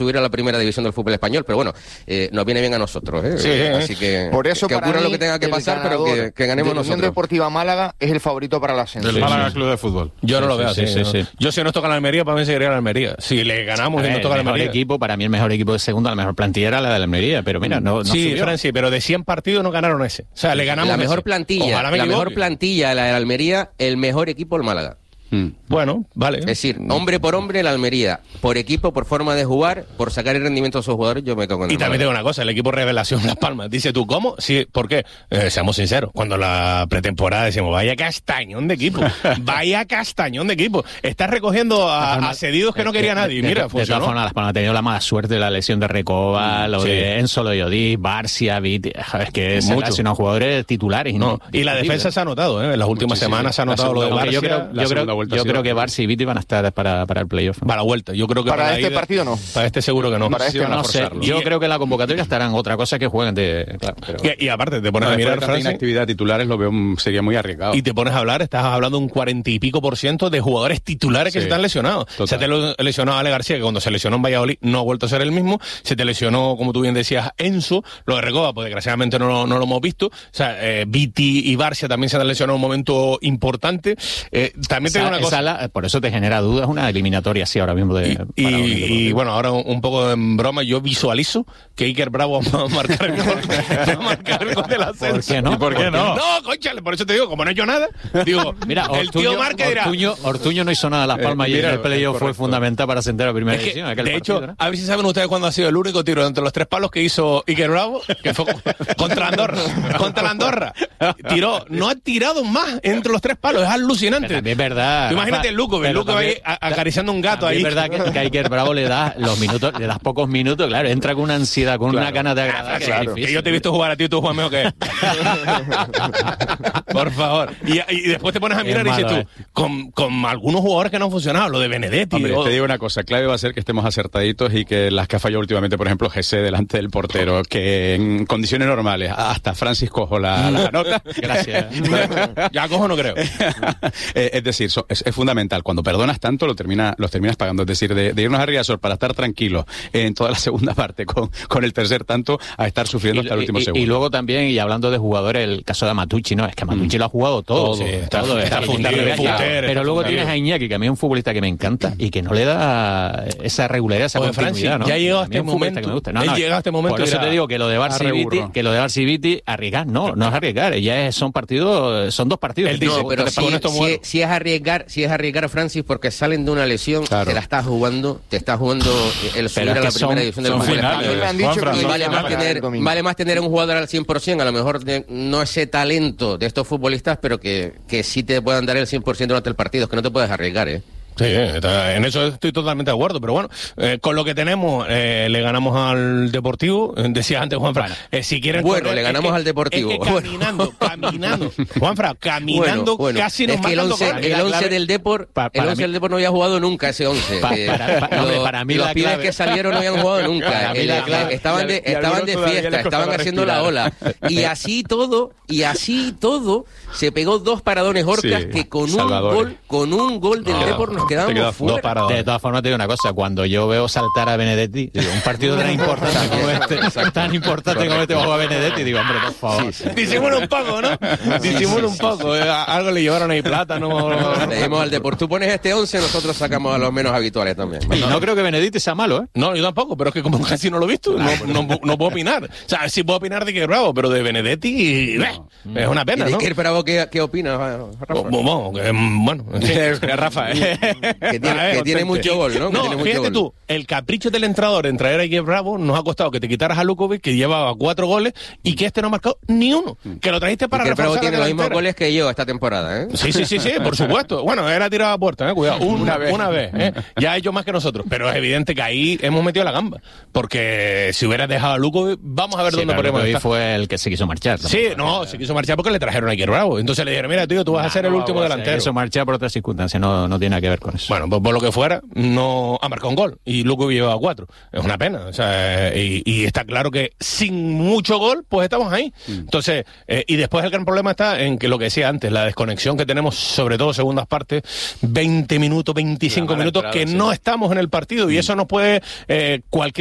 subir a la primera división del fútbol español, pero bueno, nos viene bien a nosotros, ¿eh? Sí, así que por eso que ocurra lo que tenga que pasar, pero que ganemos nosotros. Unión Deportiva Málaga es el favorito para la ascenso. Del Málaga Club de Fútbol. Yo no lo veo así. Sí. Yo si nos toca la Almería, para mí seguiría la Almería. Si le ganamos y nos toca la Almería. Equipo, para mí el mejor equipo de segunda, la mejor plantilla era la de la Almería, pero mira, no sí, subió. Fran, sí, pero de 100 partidos no ganaron ese. O sea, le ganamos la mejor ese. plantilla, la mejor plantilla, la de la Almería, el mejor equipo el Málaga. Bueno, vale. Es decir, hombre por hombre la Almería, por equipo, por forma de jugar, por sacar el rendimiento a sus jugadores, yo me toco en el Y también Málaga. tengo una cosa, el equipo revelación Las Palmas. Dice tú, ¿cómo? Sí, ¿por qué? Seamos sinceros, cuando la pretemporada decimos, vaya castañón de equipo, vaya castañón de equipo. Estás recogiendo a cedidos que no quería nadie. Mira, de todas funcionó. formas, Las Palmas ha tenido la mala suerte de la lesión de Recoba, lo de Enzo Loyodí, Barcia, Viti, es que se han lesionado jugadores titulares. Y la defensa se ha notado, en las últimas semanas se ha notado lo de Barcia. Yo creo que Barcia y Viti van a estar para el playoff. Para la vuelta, yo creo que para este partido no. Para este seguro que no. Para este no sé. Yo creo que la convocatoria estarán otra cosa que jueguen de... Claro, pero... y aparte, te pones a mirar, Francia, inactividad titulares lo veo sería muy arriesgado. Y te pones a hablar, estás hablando de un 40 y pico% de jugadores titulares que se están lesionados. Total. Se te lesionó Ale García, que cuando se lesionó en Valladolid no ha vuelto a ser el mismo. Se te lesionó, como tú bien decías, Enzo. Lo de Recoba, pues desgraciadamente no lo hemos visto. O sea, Viti y Barcia también se han lesionado en un momento importante. También tengo una cosa... por eso te genera dudas una eliminatoria así ahora mismo. Y bueno, ahora un poco en broma, yo visualizo que Iker Bravo va a marcar el gol, va a marcar el gol del ascenso. ¿Por qué no? ¿Por qué no? No, conchale, por eso te digo, como no he hecho nada, digo, mira, el tío marca y dirá... Ortuño no hizo nada a Las Palmas y el playoff fue fundamental para ascender a primera división. De partido, hecho, ¿no? a ver si saben ustedes cuándo ha sido el único tiro entre los 3 palos que hizo Iker Bravo, que fue contra Andorra. Contra la Andorra. Tiró, no ha tirado más entre los 3 palos, es alucinante. Pero también es verdad. Tú imagínate el Luco va ahí acariciando un gato ahí. Es verdad que a Iker Bravo le das los minutos, le das pocos minutos, claro, entra con una ansiedad, con una ganas de agradar. Claro. Que yo te he visto jugar a ti y tú juegas mejor que él. Por favor. Y después te pones a mirar y dices tú, con algunos jugadores que no han funcionado, lo de Benedetti. Hombre, te digo una cosa, clave va a ser que estemos acertaditos y que las que ha fallado últimamente, por ejemplo, Jesse delante del portero, que en condiciones normales, hasta Francis Cojo la nota. Gracias. Ya Cojo no creo. Es decir, es fundamental. Cuando perdonas tanto, los terminas pagando. Es decir, de irnos a Riazor para estar tranquilos en toda la segunda parte con el tercer tanto, a estar sufriendo hasta el último segundo. Y luego también, y hablando de jugadores, el caso de Matucci, ¿no? Es que Matucci lo ha jugado todo. Sí, está fundido. Pero luego tienes a Iñaki, que a mí es un futbolista que me encanta y que no le da esa regularidad, esa continuidad, ¿no? Ya ha llegado este momento. Llega este momento. Por eso te digo que lo de Barça y Viti, arriesgar, no es arriesgar. Ya son dos partidos. No, pero si es arriesgar, Francis, porque salen de una lesión, te está jugando el subir a la primera división del fútbol español. Me han dicho que vale más tener un jugador al 100%, a lo mejor no ese talento de estos futbolistas, pero que sí te puedan dar el 100% durante el partido, es que no te puedes arriesgar, Sí, en eso estoy totalmente de acuerdo, pero bueno, con lo que tenemos le ganamos al Deportivo, decía antes Juanfran, si quieren correr, le ganamos al Deportivo. Es que caminando, Juanfran, caminando casi nos matan. El 11 del Depor, no había jugado nunca ese 11. Para mí los la pibes clave que salieron no habían jugado nunca. Estaban de fiesta, estaban haciendo la ola. Y así todo, se pegó 2 paradones Orcas que con un gol del Depor nos quedamos fuera. De todas formas te digo una cosa, cuando yo veo saltar a Benedetti, digo, un partido tan importante como este bajo a Benedetti, digo, hombre, por favor. Disimula un poco, ¿no? Disimula un poco. Algo le llevaron ahí plata, no. Le dimos al Depor. Tú pones este 11, nosotros sacamos a los menos habituales también. Y no creo que Benedetti sea malo, ¿eh? No, yo tampoco, pero es que como casi no lo he visto, no puedo opinar. O sea, sí puedo opinar de que Bravo, pero de Benedetti, es una pena, ¿no? ¿Y de Bravo qué opinas, Rafa? Bueno, Rafa, que tiene mucho gol, ¿no? No, fíjate tú, el capricho del entrenador en traer a Iker Bravo nos ha costado que te quitaras a Lukovic, que llevaba 4 goles, y que no ha marcado ni uno. Que lo trajiste para reforzar. Bravo tiene la los mismos goles que yo esta temporada, ¿eh? Sí, por supuesto. Bueno, era tirado a puerta, cuidado. Una vez, ¿eh? Ya ha hecho más que nosotros. Pero es evidente que ahí hemos metido la gamba. Porque si hubieras dejado a Lukovic, vamos a ver dónde podemos estar. Fue el que se quiso marchar. Se quiso marchar porque le trajeron a Iker Bravo. Entonces le dijeron, mira, tío, tú vas a ser el último delantero. Se quiso marchar por otras circunstancias, no tiene nada que ver con eso. Bueno, pues por lo que fuera, no ha marcado un gol y Luco lleva 4. Es una pena. O sea, y está claro que sin mucho gol, pues estamos ahí. Entonces, y después el gran problema está en que lo que decía antes, la desconexión que tenemos, sobre todo segundas partes, 20 minutos, 25 minutos, que no estamos en el partido, y eso nos puede cualquier